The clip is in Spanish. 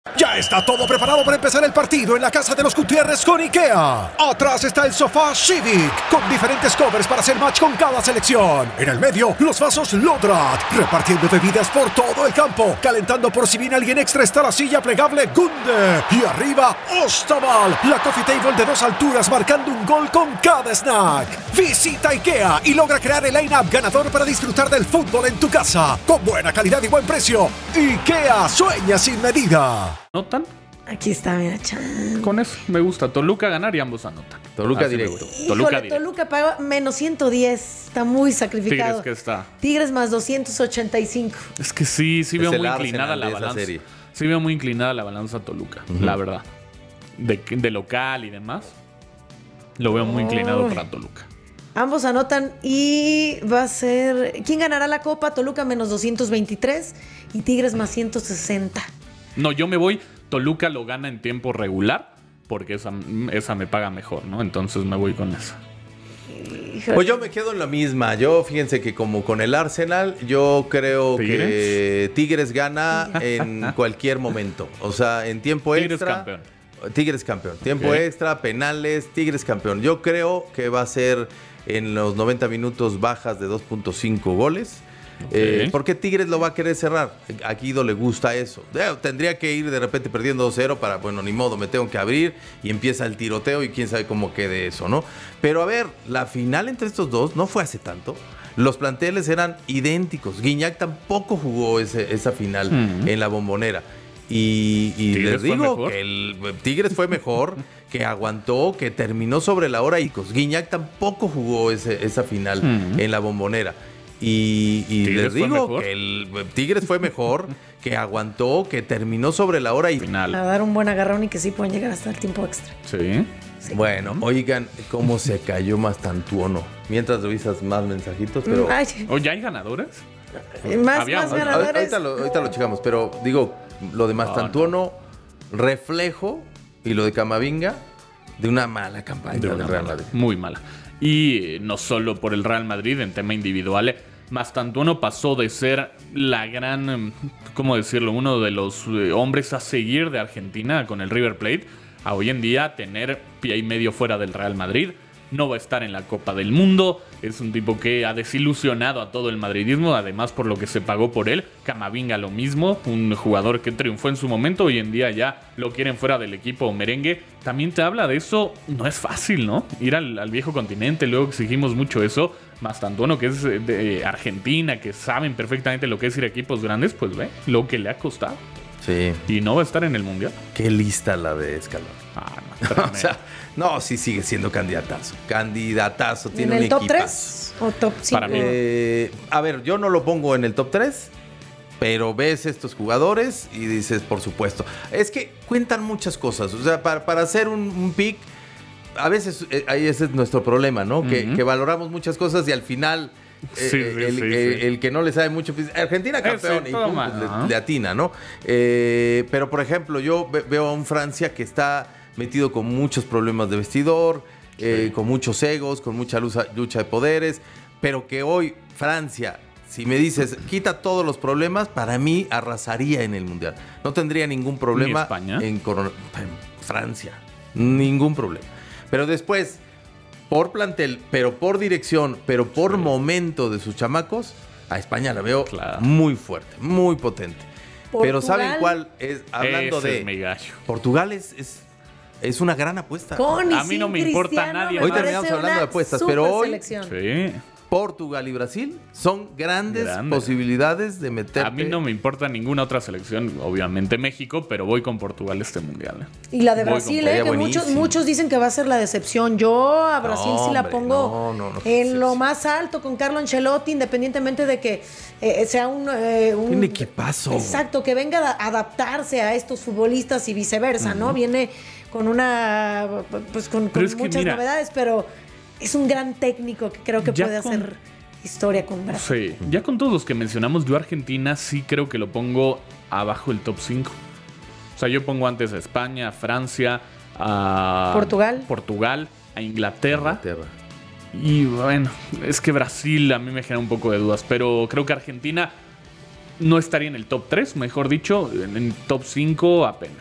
Ya está todo preparado para empezar el partido en la casa de los Gutiérrez con IKEA. Atrás está el sofá Civic, con diferentes covers para hacer match con cada selección. En el medio, los vasos Lodrat, repartiendo bebidas por todo el campo. Calentando por si viene alguien extra está la silla plegable Gunde. Y arriba, Ostaval, la coffee table de 2 alturas marcando un gol con cada snack. Visita IKEA y logra crear el line-up ganador para disfrutar del fútbol en tu casa. Con buena calidad y buen precio. IKEA sueña sin medida. ¿Anotan? Aquí está, mira, chan. Con eso me gusta. Toluca ganar y ambos anotan. Toluca Así directo. Híjole, Toluca paga menos 110. Está muy sacrificado. Tigres que está. Tigres más 285. Es que sí veo el muy Arsenal inclinada la de esa balanza. serie. Sí veo muy inclinada la balanza Toluca, la verdad. De local y demás. Lo veo muy inclinado para Toluca. Ambos anotan y va a ser... ¿Quién ganará la Copa? Toluca menos 223 y Tigres más 160. No, yo me voy. Toluca lo gana en tiempo regular porque esa me paga mejor, ¿no? Entonces me voy con esa. Híjole. Pues yo me quedo en la misma. Yo, fíjense que como con el Arsenal, yo creo que Tigres gana en cualquier momento. O sea, en tiempo Tigres extra. campeón. Tigres campeón. Tiempo extra, penales, Tigres campeón. Yo creo que va a ser en los 90 minutos bajas de 2.5 goles. Porque Tigres lo va a querer cerrar. A Guido le gusta eso. Tendría que ir de repente perdiendo 2-0 para, bueno, ni modo, me tengo que abrir y empieza el tiroteo y quién sabe cómo quede eso, ¿no? Pero a ver, la final entre estos dos no fue hace tanto. Los planteles eran idénticos. Guiñac tampoco jugó esa final en la Bombonera. Y les digo que el Tigres fue mejor, que aguantó, que terminó sobre la hora. Y Guiñac tampoco jugó esa final en la Bombonera. Y les digo que el Tigres fue mejor, que aguantó, que terminó sobre la hora y final. A dar un buen agarrón y que sí pueden llegar hasta el tiempo extra. Sí. Bueno, oigan, cómo se cayó Mastantuono. Mientras revisas más mensajitos, pero... ¿O ya hay ganadores? Más ganadores. Ahorita lo checamos, pero digo, lo de Mastantuono, reflejo, y lo de Camavinga, de una mala campaña del Real Madrid. Muy mala. Y no solo por el Real Madrid en tema individual, Mastantuono pasó de ser la gran, ¿cómo decirlo? Uno de los hombres a seguir de Argentina con el River Plate, a hoy en día tener pie y medio fuera del Real Madrid. No va a estar en la Copa del Mundo. Es un tipo que ha desilusionado a todo el madridismo, además por lo que se pagó por él. Camavinga lo mismo, un jugador que triunfó en su momento. Hoy en día ya lo quieren fuera del equipo merengue. También te habla de eso. No es fácil, ¿no? Ir al viejo continente, luego exigimos mucho eso. Mastantuono, que es de Argentina, que saben perfectamente lo que es ir a equipos grandes, pues ve lo que le ha costado. Sí. Y no va a estar en el Mundial. Qué lista la de Scaloni. No, o sea, no, sí sigue siendo candidatazo. Candidatazo, tiene ¿En un el top equipazo. 3 o top 5? Para mí. A ver, yo no lo pongo en el top 3, pero ves estos jugadores y dices, por supuesto. Es que cuentan muchas cosas. O sea, para hacer un pick, a veces ahí ese es nuestro problema, ¿no? Que valoramos muchas cosas y al final... el que no le sabe mucho, pues, Argentina campeón y pum, pues, le atina, ¿no? Pero por ejemplo, yo veo a un Francia que está metido con muchos problemas de vestidor, con muchos egos, con mucha lucha de poderes, pero que hoy Francia, si me dices, quita todos los problemas, para mí arrasaría en el Mundial. No tendría ningún problema en Francia, ningún problema. Pero después, por plantel, pero por dirección, pero por momento de sus chamacos, a España la veo muy fuerte, muy potente. Portugal, pero ¿saben cuál es? Hablando de Portugal es una gran apuesta. A mí no me importa nadie. Hoy terminamos hablando de apuestas, pero hoy sí. Portugal y Brasil son grandes posibilidades de meterte. A mí no me importa ninguna otra selección, obviamente México, pero voy con Portugal este Mundial. Y la de Brasil, que muchos dicen que va a ser la decepción. Yo a Brasil sí la pongo en lo más alto con Carlo Ancelotti, independientemente de que sea un equipazo. Exacto, que venga a adaptarse a estos futbolistas y viceversa, ¿no? Viene con con muchas novedades, pero es un gran técnico que creo que puede hacer historia con Brasil. Sí, ya con todos los que mencionamos, yo Argentina sí creo que lo pongo abajo del top 5. O sea, yo pongo antes a España, a Francia, a Portugal, a Inglaterra. Y bueno, es que Brasil a mí me genera un poco de dudas, pero creo que Argentina no estaría en el top 3, mejor dicho, en el top 5 apenas.